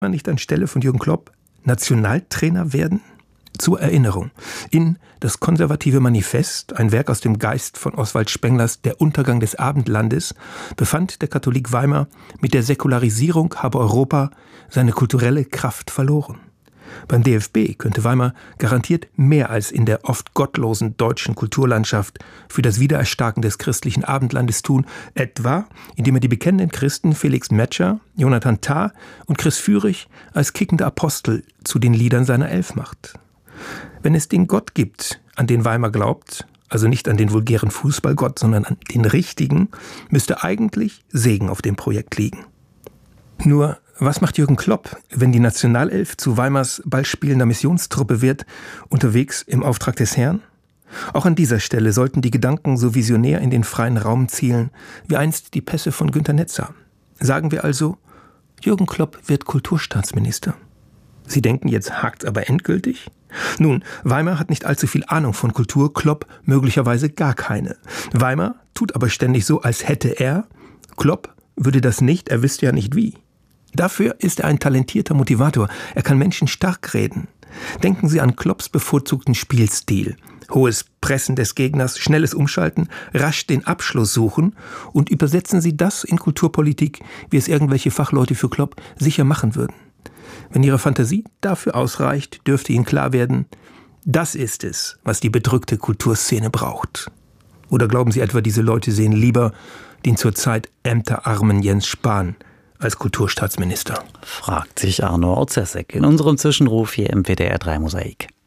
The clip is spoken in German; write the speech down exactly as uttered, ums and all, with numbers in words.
man nicht anstelle von Jürgen Klopp Nationaltrainer werden? Zur Erinnerung, in Das konservative Manifest, ein Werk aus dem Geist von Oswald Spenglers Der Untergang des Abendlandes, befand der Katholik Weimar, mit der Säkularisierung habe Europa seine kulturelle Kraft verloren. Beim D F B könnte Weimar garantiert mehr als in der oft gottlosen deutschen Kulturlandschaft für das Wiedererstarken des christlichen Abendlandes tun, etwa indem er die bekennenden Christen Felix Metscher, Jonathan Tah und Chris Führig als kickende Apostel zu den Liedern seiner Elf macht. Wenn es den Gott gibt, an den Weimar glaubt, also nicht an den vulgären Fußballgott, sondern an den richtigen, müsste eigentlich Segen auf dem Projekt liegen. Nur, was macht Jürgen Klopp, wenn die Nationalelf zu Weimars ballspielender Missionstruppe wird, unterwegs im Auftrag des Herrn? Auch an dieser Stelle sollten die Gedanken so visionär in den freien Raum zielen, wie einst die Pässe von Günter Netzer. Sagen wir also, Jürgen Klopp wird Kulturstaatsminister. Sie denken, jetzt hakt's aber endgültig? Nun, Weimar hat nicht allzu viel Ahnung von Kultur, Klopp möglicherweise gar keine. Weimar tut aber ständig so, als hätte er. Klopp würde das nicht, er wüsste ja nicht wie. Dafür ist er ein talentierter Motivator. Er kann Menschen stark reden. Denken Sie an Klopps bevorzugten Spielstil. Hohes Pressen des Gegners, schnelles Umschalten, rasch den Abschluss suchen und übersetzen Sie das in Kulturpolitik, wie es irgendwelche Fachleute für Klopp sicher machen würden. Wenn Ihre Fantasie dafür ausreicht, dürfte Ihnen klar werden, das ist es, was die bedrückte Kulturszene braucht. Oder glauben Sie etwa, diese Leute sehen lieber den zurzeit ämterarmen Jens Spahn als Kulturstaatsminister? Fragt sich Arno Orzesek in unserem Zwischenruf hier im W D R drei Mosaik.